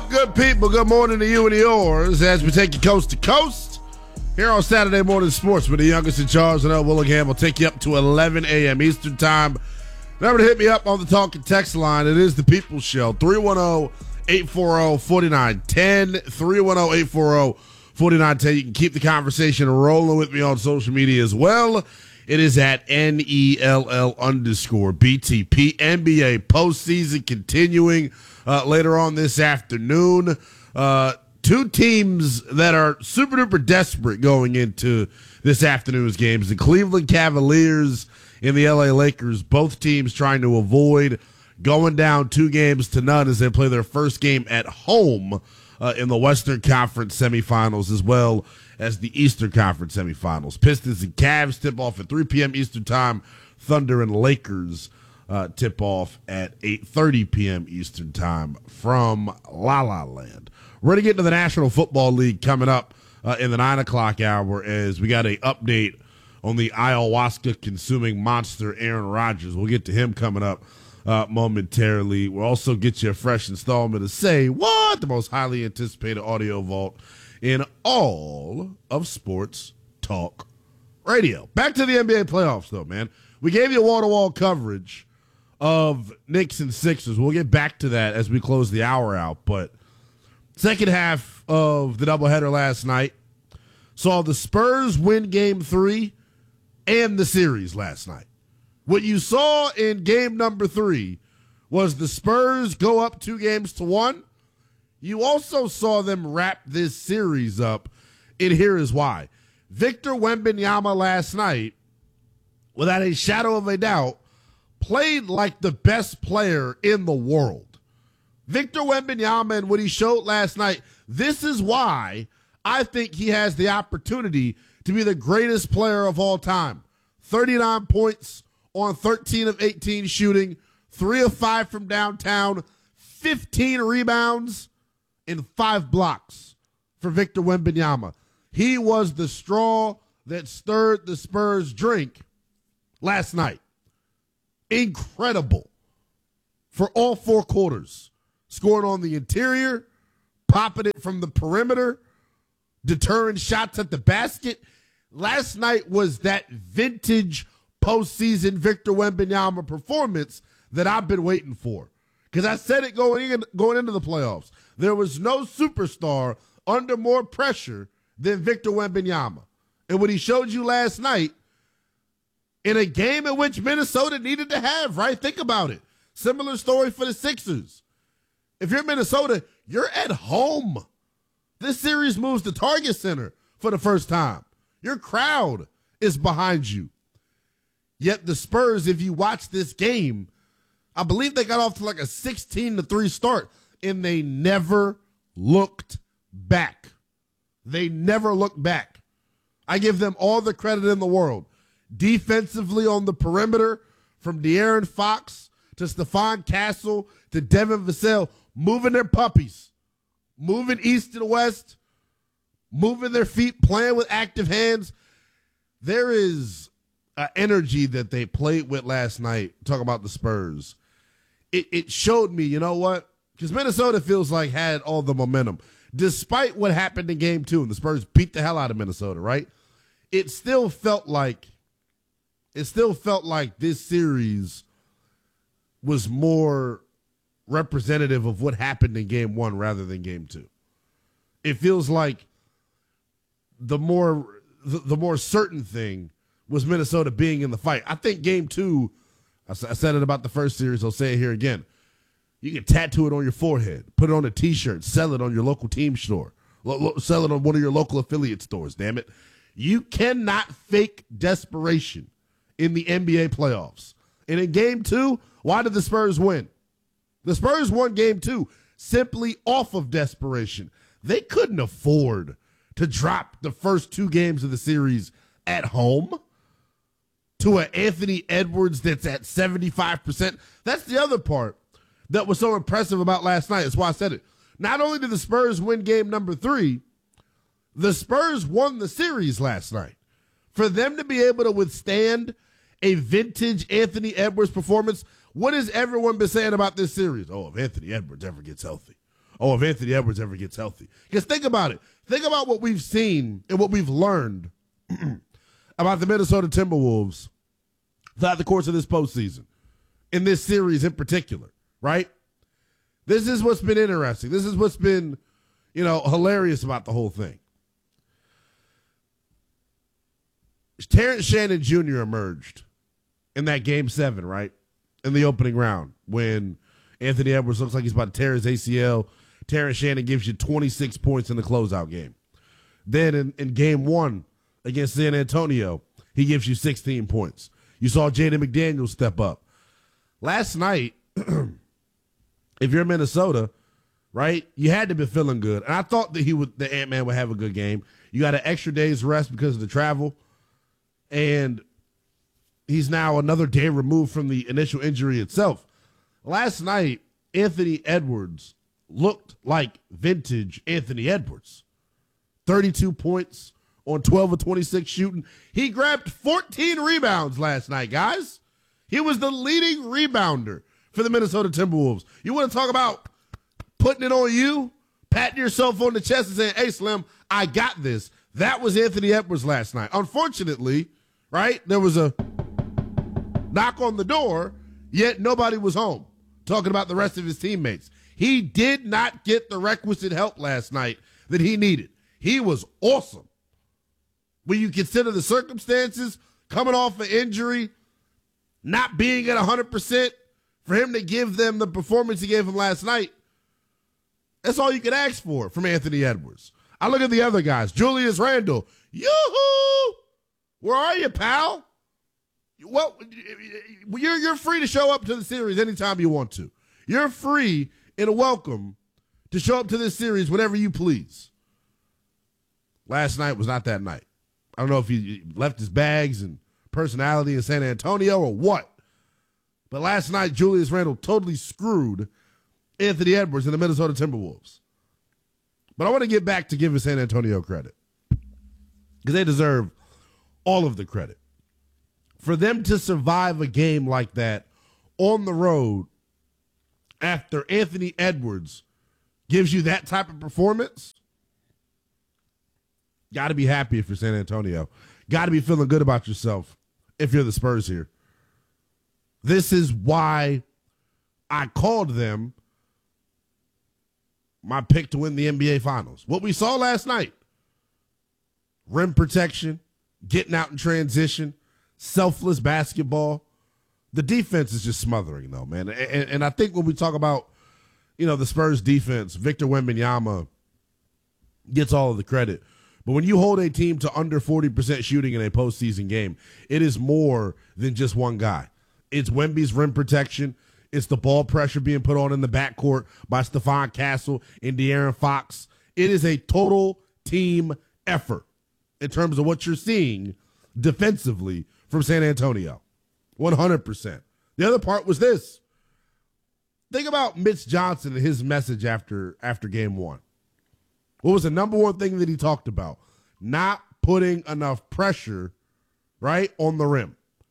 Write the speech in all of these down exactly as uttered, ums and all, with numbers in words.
up, good people? Good morning to you and yours as we take you coast to coast here on Saturday Morning Sports with the youngest in charge, and El Willingham will take you up to eleven a.m. Eastern Time. Remember to hit me up on the talk and text line. It is the People's Show, three one zero, eight four zero, four nine one zero, three one zero, eight four zero, four nine one zero. You can keep the conversation rolling with me on social media as well. It is at N E L L underscore B T P. N B A postseason continuing uh, later on this afternoon. Uh, two teams that are super duper desperate going into this afternoon's games. The Cleveland Cavaliers and the L A Lakers, both teams trying to avoid going down two games to none as they play their first game at home uh, in the Western Conference semifinals, as well as the Eastern Conference semifinals. Pistons and Cavs tip off at three p.m. Eastern Time. Thunder and Lakers uh, tip off at eight thirty p.m. Eastern Time from La La Land. We're going to get to the National Football League coming up uh, in the nine o'clock hour as we got an update on the ayahuasca-consuming monster Aaron Rodgers. We'll get to him coming up uh, momentarily. We'll also get you a fresh installment of Say What, the most highly anticipated audio vault in all of sports talk radio. Back to the N B A playoffs, though, man. We gave you wall-to-wall coverage of Knicks and Sixers. We'll get back to that as we close the hour out. But second half of the doubleheader last night saw the Spurs win game three and the series last night. What you saw in game number three was the Spurs go up two games to one. You also saw them wrap this series up, and here is why. Victor Wembanyama last night, without a shadow of a doubt, played like the best player in the world. Victor Wembanyama and what he showed last night, this is why I think he has the opportunity to be the greatest player of all time. thirty-nine points on thirteen of eighteen shooting, three of five from downtown, fifteen rebounds, and five blocks for Victor Wembanyama. He was the straw that stirred the Spurs' drink last night. Incredible for all four quarters. Scoring on the interior, popping it from the perimeter, deterring shots at the basket. Last night was that vintage postseason Victor Wembanyama performance that I've been waiting for. Because I said it going in, going into the playoffs. There was no superstar under more pressure than Victor Wembanyama. And what he showed you last night in a game in which Minnesota needed to have, right? Think about it. Similar story for the Sixers. If you're Minnesota, you're at home. This series moves to Target Center for the first time. Your crowd is behind you. Yet the Spurs, if you watch this game, I believe they got off to like a sixteen to three start, and they never looked back. They never looked back. I give them all the credit in the world. Defensively on the perimeter, from De'Aaron Fox to Stephon Castle to Devin Vassell, moving their puppies, moving east and west, moving their feet, playing with active hands. There is an energy that they played with last night, talking about the Spurs. It, it showed me, you know what? Because Minnesota feels like had all the momentum. Despite what happened in game two, and the Spurs beat the hell out of Minnesota, right? It still felt like, it still felt like this series was more representative of what happened in game one rather than game two. It feels like the more the, the more certain thing was Minnesota being in the fight. I think game two, I, I said it about the first series, I'll say it here again. You can tattoo it on your forehead, put it on a T-shirt, sell it on your local team store, lo- lo- sell it on one of your local affiliate stores, damn it. You cannot fake desperation in the N B A playoffs. And in game two, why did the Spurs win? The Spurs won game two simply off of desperation. They couldn't afford to drop the first two games of the series at home to an Anthony Edwards that's at seventy-five percent. That's the other part that was so impressive about last night. That's why I said it. Not only did the Spurs win game number three, the Spurs won the series last night. For them to be able to withstand a vintage Anthony Edwards performance, what has everyone been saying about this series? Oh, if Anthony Edwards ever gets healthy. oh, if Anthony Edwards ever gets healthy. Because think about it. Think about what we've seen and what we've learned about the Minnesota Timberwolves throughout the course of this postseason, in this series in particular, right? This is what's been interesting. This is what's been, you know, hilarious about the whole thing. Terrence Shannon Junior emerged in that game seven, right? In the opening round when Anthony Edwards looks like he's about to tear his A C L. Terrence Shannon gives you twenty-six points in the closeout game. Then in, in game one against San Antonio, he gives you sixteen points. You saw Jaden McDaniels step up. Last night, if you're in Minnesota, right, you had to be feeling good. And I thought that he would, the Ant-Man would have a good game. You got an extra day's rest because of the travel. And he's now another day removed from the initial injury itself. Last night, Anthony Edwards looked like vintage Anthony Edwards. thirty-two points on twelve of twenty-six shooting. He grabbed fourteen rebounds last night, guys. He was the leading rebounder for the Minnesota Timberwolves. You want to talk about putting it on you, patting yourself on the chest and saying, hey, Slim, I got this. That was Anthony Edwards last night. Unfortunately, right, there was a knock on the door, yet nobody was home. Talking about the rest of his teammates. He did not get the requisite help last night that he needed. He was awesome. When you consider the circumstances, coming off an injury, not being at one hundred percent, for him to give them the performance he gave them last night, that's all you can ask for from Anthony Edwards. I look at the other guys. Julius Randle. Yoo-hoo! Where are you, pal? Well, you're, you're free to show up to the series anytime you want to. You're free and welcome to show up to this series whenever you please. Last night was not that night. I don't know if he left his bags and personality in San Antonio or what. But last night, Julius Randle totally screwed Anthony Edwards and the Minnesota Timberwolves. But I want to get back to giving San Antonio credit, because they deserve all of the credit. For them to survive a game like that on the road after Anthony Edwards gives you that type of performance, got to be happy if you're San Antonio. Got to be feeling good about yourself if you're the Spurs here. This is why I called them my pick to win the N B A Finals. What we saw last night, rim protection, getting out in transition, selfless basketball. The defense is just smothering, though, man. And, and I think when we talk about, you know, the Spurs defense, Victor Wembanyama gets all of the credit. But when you hold a team to under forty percent shooting in a postseason game, it is more than just one guy. It's Wemby's rim protection. It's the ball pressure being put on in the backcourt by Stephon Castle and De'Aaron Fox. It is a total team effort in terms of what you're seeing defensively from San Antonio. one hundred percent. The other part was this. Think about Mitch Johnson and his message after, after game one. What was the number one thing that he talked about? Not putting enough pressure, right, on the rim.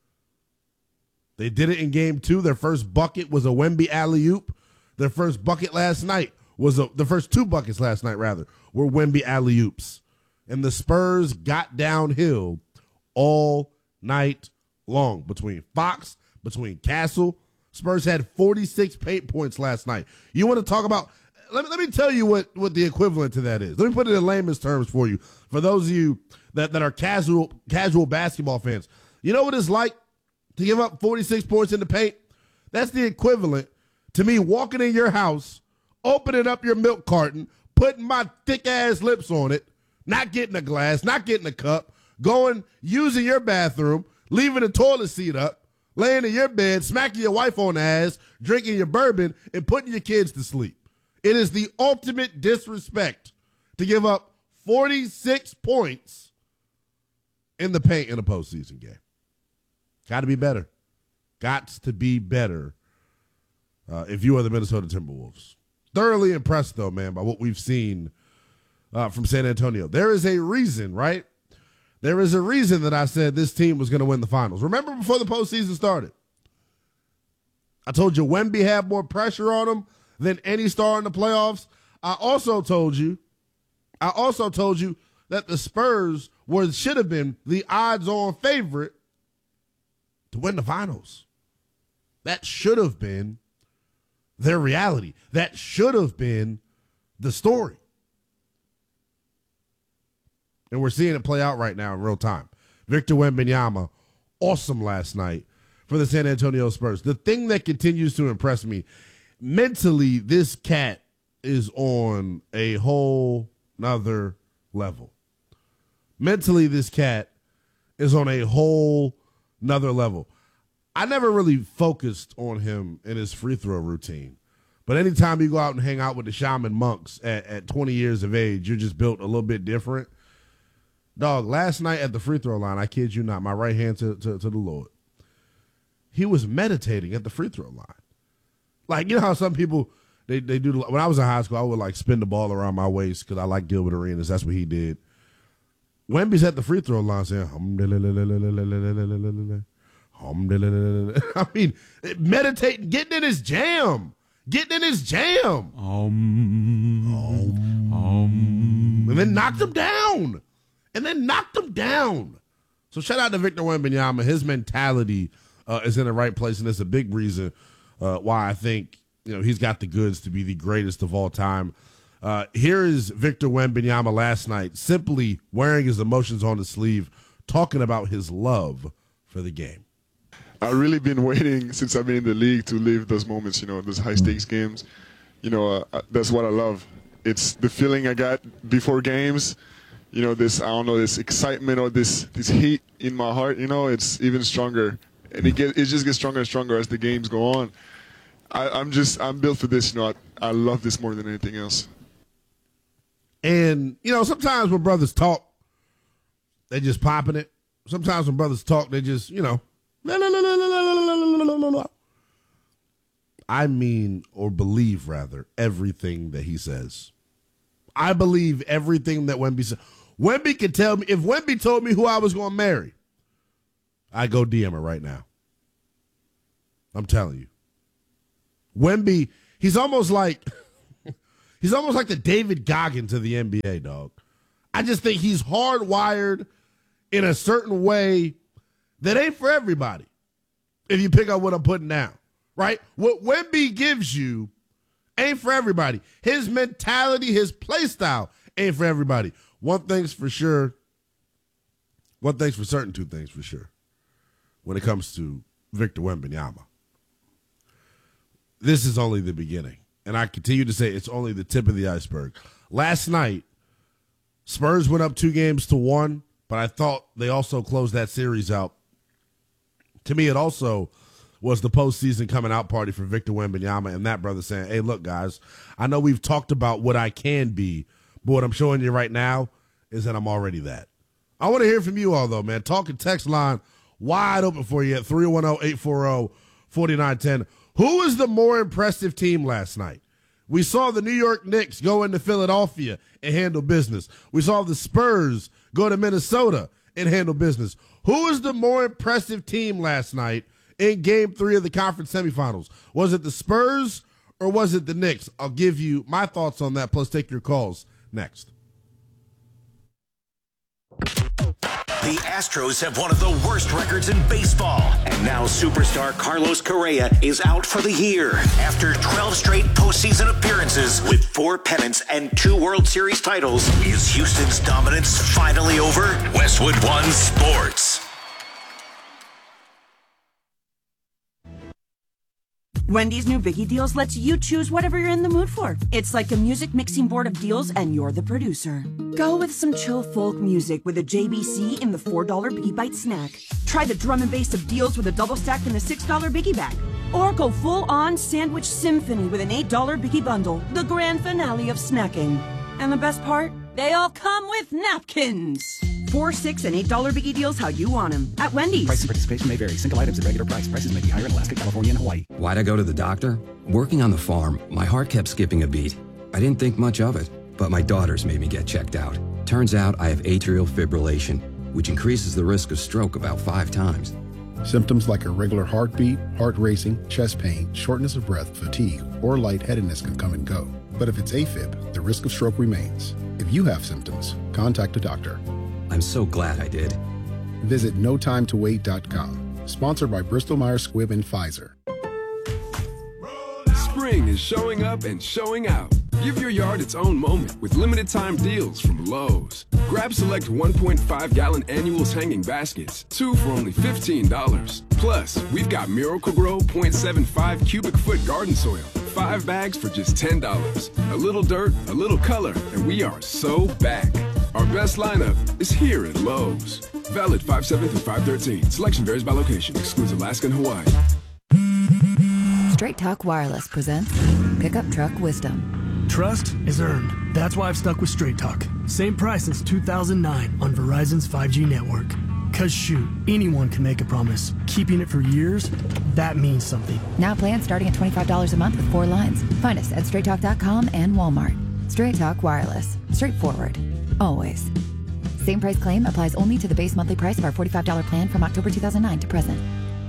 They did it in game two. Their first bucket was a Wemby alley-oop. Their first bucket last night was a, the first two buckets last night, rather, were Wemby alley-oops. And the Spurs got downhill all night long between Fox, between Castle. Spurs had forty-six paint points last night. You want to talk about – let me, let me tell you what, what the equivalent to that is. Let me put it in layman's terms for you, for those of you that, that are casual casual basketball fans. You know what it's like to give up forty-six points in the paint? That's the equivalent to me walking in your house, opening up your milk carton, putting my thick-ass lips on it, not getting a glass, not getting a cup, going, using your bathroom, leaving the toilet seat up, laying in your bed, smacking your wife on the ass, drinking your bourbon, and putting your kids to sleep. It is the ultimate disrespect to give up forty-six points in the paint in a postseason game. Got to be better. Got to be better uh, if you are the Minnesota Timberwolves. Thoroughly impressed, though, man, by what we've seen uh, from San Antonio. There is a reason, right? There is a reason that I said this team was going to win the finals. Remember before the postseason started? I told you Wemby had more pressure on him than any star in the playoffs. I also told you, I also told you that the Spurs were should have been the odds-on favorite to win the finals. That should have been their reality. That should have been the story. And we're seeing it play out right now in real time. Victor Wembanyama, awesome last night for the San Antonio Spurs. The thing that continues to impress me, mentally, this cat is on a whole nother level. Mentally, this cat is on a whole nother level. I never really focused on him in his free throw routine. But anytime you go out and hang out with the shaman monks at, at twenty years of age, you're just built a little bit different. Dog, last night at the free throw line, I kid you not, my right hand to, to, to the Lord, he was meditating at the free throw line. Like, you know how some people, they, they do, when I was in high school, I would like spin the ball around my waist because I like Gilbert Arenas. That's what he did. Wemby's at the free throw line saying, I mean, meditating, getting in his jam. Getting in his jam. Um, um, um. And then knocked him down. And then knocked him down. So shout out to Victor Wembanyama. His mentality uh, is in the right place, and it's a big reason uh, why I think you know he's got the goods to be the greatest of all time. Uh, here is Victor Wembanyama last night, simply wearing his emotions on his sleeve, talking about his love for the game. I've really been waiting since I've been in the league to live those moments, you know, those high-stakes games. You know, uh, that's what I love. It's the feeling I got before games. You know, this, I don't know, this excitement or this this heat in my heart, you know, it's even stronger. And it, get, it just gets stronger and stronger as the games go on. I, I'm just, I'm built for this, you know, I, I love this more than anything else. And, you know, sometimes when brothers talk, they just popping it. Sometimes when brothers talk, they just, you know, la, la, la, la, la, la, la, la, la, la. I mean, or believe rather, everything that he says. I believe everything that Wemby said. Wemby could tell me, if Wemby told me who I was going to marry, I'd go D M her right now. I'm telling you. Wemby, he's almost like, he's almost like the David Goggins of the N B A, dog. I just think he's hardwired in a certain way that ain't for everybody. If you pick up what I'm putting down, right? What Wemby gives you ain't for everybody. His mentality, his play style ain't for everybody. One thing's for sure. One thing's for certain, two things for sure. When it comes to Victor Wembanyama, this is only the beginning. And I continue to say it's only the tip of the iceberg. Last night, Spurs went up two games to one, but I thought they also closed that series out. To me, it also was the postseason coming out party for Victor Wembanyama and that brother saying, hey, look, guys, I know we've talked about what I can be, but what I'm showing you right now is that I'm already that. I want to hear from you all, though, man. Talk and text line wide open for you at three one zero, eight four zero, four nine one zero. Who was the more impressive team last night? We saw the New York Knicks go into Philadelphia and handle business. We saw the Spurs go to Minnesota and handle business. Who is the more impressive team last night in game three of the conference semifinals? Was it the Spurs or was it the Knicks? I'll give you my thoughts on that, plus take your calls next. The Astros have one of the worst records in baseball. And now superstar Carlos Correa is out for the year after twelve straight postseason appearances with four pennants and two World Series titles. Is Houston's dominance finally over? Westwood One Sports. Wendy's new Biggie Deals lets you choose whatever you're in the mood for. It's like a music mixing board of deals, and you're the producer. Go with some chill folk music with a J B C in the four dollar Biggie Bite snack. Try the drum and bass of deals with a double stack in the six dollar Biggie Bag. Or go full-on sandwich symphony with an eight dollar Biggie Bundle, the grand finale of snacking. And the best part? They all come with napkins. Four, six, and eight dollar Biggie Deals how you want them at Wendy's. Price and participation may vary. Single items at regular price. Prices may be higher in Alaska, California, and Hawaii. Why'd I go to the doctor? Working on the farm, my heart kept skipping a beat. I didn't think much of it, but my daughters made me get checked out. Turns out I have atrial fibrillation, which increases the risk of stroke about five times. Symptoms like irregular heartbeat, heart racing, chest pain, shortness of breath, fatigue, or lightheadedness can come and go. But if it's AFib, the risk of stroke remains. If you have symptoms, contact a doctor. I'm so glad I did. Visit no time to wait dot com. Sponsored by Bristol Myers Squibb and Pfizer. Spring is showing up and showing out. Give your yard its own moment with limited time deals from Lowe's. Grab select one point five gallon annuals hanging baskets, two for only fifteen dollars. Plus, we've got Miracle-Gro point seven five cubic foot garden soil, five bags for just ten dollars. A little dirt, a little color, and we are so back. Our best lineup is here at Lowe's. Valid five seven through five thirteen. Selection varies by location. Excludes Alaska and Hawaii. Straight Talk Wireless presents Pickup Truck Wisdom. Trust is earned. That's why I've stuck with Straight Talk. Same price since two thousand nine on Verizon's five G network. Cause shoot, anyone can make a promise. Keeping it for years, that means something. Now plans starting at twenty-five dollars a month with four lines. Find us at straight talk dot com and Walmart. Straight Talk Wireless. Straightforward. Always. Same price claim applies only to the base monthly price of our forty-five dollars plan from October two thousand nine to present.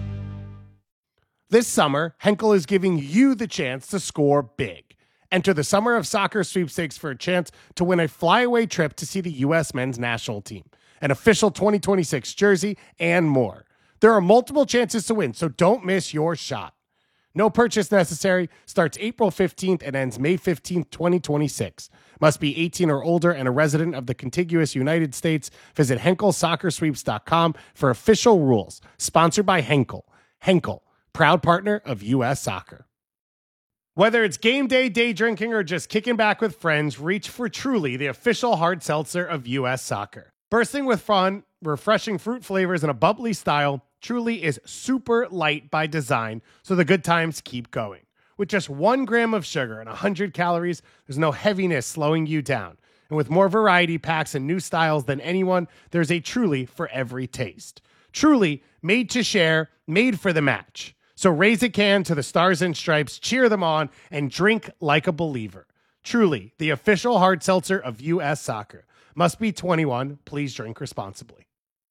This summer, Henkel is giving you the chance to score big. Enter the Summer of Soccer sweepstakes for a chance to win a flyaway trip to see the U S men's national team, an official twenty twenty-six jersey, and more. There are multiple chances to win, so don't miss your shot. No purchase necessary. Starts April fifteenth and ends May fifteenth, twenty twenty-six. Must be eighteen or older and a resident of the contiguous United States. Visit henkel soccer sweeps dot com for official rules. Sponsored by Henkel. Henkel, proud partner of U S Soccer. Whether it's game day, day drinking, or just kicking back with friends, reach for Truly, the official hard seltzer of U S Soccer. Bursting with fun, refreshing fruit flavors, and a bubbly style, Truly is super light by design, so the good times keep going. With just one gram of sugar and one hundred calories, there's no heaviness slowing you down. And with more variety packs and new styles than anyone, there's a Truly for every taste. Truly, made to share, made for the match. So raise a can to the Stars and Stripes, cheer them on, and drink like a believer. Truly, the official hard seltzer of U S Soccer. Must be twenty-one. Please drink responsibly.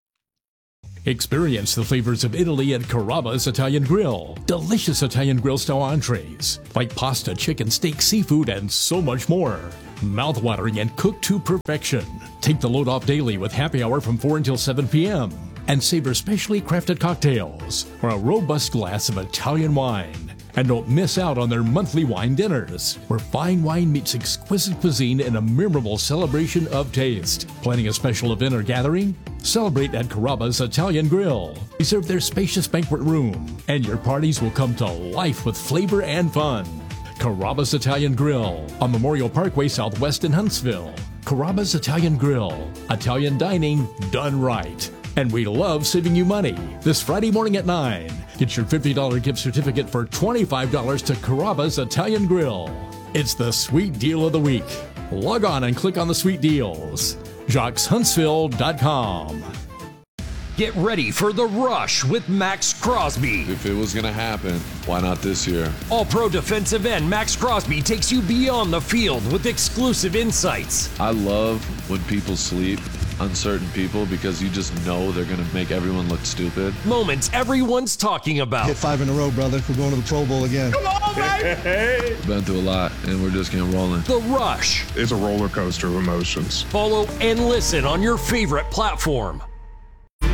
Experience the flavors of Italy at Carrabba's Italian Grill. Delicious Italian grill style entrees like pasta, chicken, steak, seafood, and so much more. Mouth-watering and cooked to perfection. Take the load off daily with happy hour from four until seven p.m. and savor specially crafted cocktails or a robust glass of Italian wine. And don't miss out on their monthly wine dinners, where fine wine meets exquisite cuisine in a memorable celebration of taste. Planning a special event or gathering? Celebrate at Carrabba's Italian Grill. Reserve their spacious banquet room, and your parties will come to life with flavor and fun. Carrabba's Italian Grill on Memorial Parkway Southwest in Huntsville. Carrabba's Italian Grill. Italian dining done right. And we love saving you money. This Friday morning at nine, get your fifty dollars gift certificate for twenty-five dollars to Carrabba's Italian Grill. It's the sweet deal of the week. Log on and click on the sweet deals. Jacques Huntsville dot com. Get ready for the rush with Max Crosby. If it was going to happen, why not this year? All-pro defensive end Max Crosby takes you beyond the field with exclusive insights. I love when people sleep on certain people because you just know they're going to make everyone look stupid. Moments everyone's talking about. Hit five in a row, brother. We're going to the Pro Bowl again. Come on, baby! Been through a lot, and we're just getting rolling. The Rush. It's a roller coaster of emotions. Follow and listen on your favorite platform.